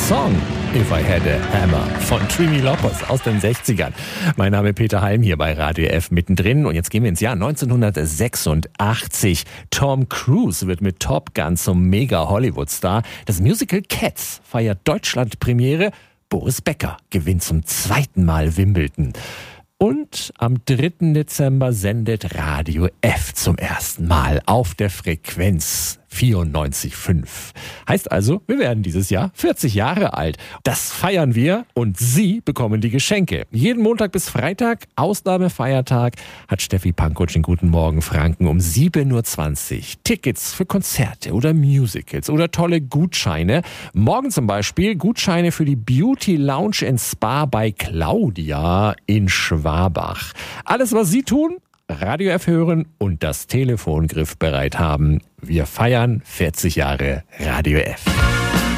Song If I Had a Hammer von Trini Lopez aus den 60ern. Mein Name ist Peter Halm hier bei Radio F mittendrin und jetzt gehen wir ins Jahr 1986. Tom Cruise wird mit Top Gun zum Mega-Hollywood-Star. Das Musical Cats feiert Deutschland-Premiere. Boris Becker gewinnt zum zweiten Mal Wimbledon. Und am 3. Dezember sendet Radio F zum ersten Mal auf der Frequenz 94,5. Heißt also, wir werden dieses Jahr 40 Jahre alt. Das feiern wir und Sie bekommen die Geschenke. Jeden Montag bis Freitag, Ausnahmefeiertag, hat Steffi Pankow in Guten Morgen Franken um 7.20 Uhr Tickets für Konzerte oder Musicals oder tolle Gutscheine. Morgen zum Beispiel Gutscheine für die Beauty Lounge and Spa bei Claudia in Schwabach. Alles, was Sie tun, Radio F hören und das Telefon griffbereit haben. Wir feiern 40 Jahre Radio F.